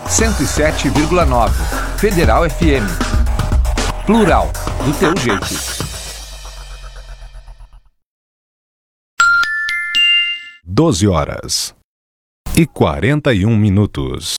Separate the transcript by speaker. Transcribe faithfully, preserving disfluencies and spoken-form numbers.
Speaker 1: cento e sete vírgula nove. Federal F M. Plural, do teu jeito.
Speaker 2: doze horas e quarenta e um minutos.